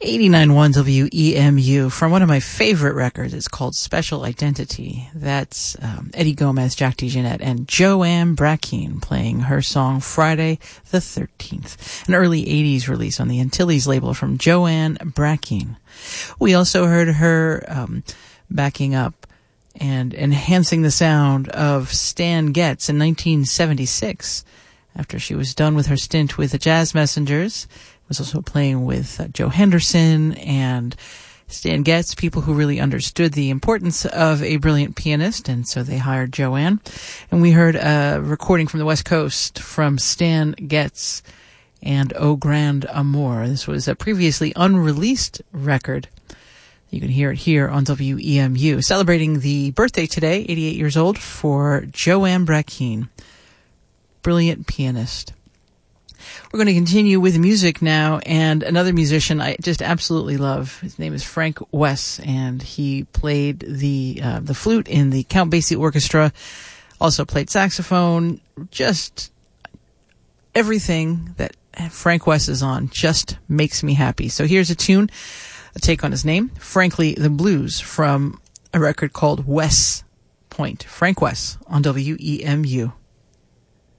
89.1 WEMU from one of my favorite records. It's called Special Identity. That's Eddie Gomez, Jack DeJohnette, and Joanne Brackeen playing her song Friday the 13th, an early 80s release on the Antilles label from Joanne Brackeen. We also heard her backing up and enhancing the sound of Stan Getz in 1976 after she was done with her stint with the Jazz Messengers. Was also playing with Joe Henderson and Stan Getz, people who really understood the importance of a brilliant pianist, and so they hired Joanne. And we heard a recording from the West Coast from Stan Getz and O Grand Amour. This was a previously unreleased record. You can hear it here on WEMU. Celebrating the birthday today, 88 years old, for Joanne Brackeen. Brilliant pianist. We're going to continue with music now, and another musician I just absolutely love. His name is Frank Wess, and he played the flute in the Count Basie Orchestra, also played saxophone. Just everything that Frank Wess is on just makes me happy. So here's a tune, a take on his name, Frankly the Blues, from a record called West Point. Frank Wess on WEMU.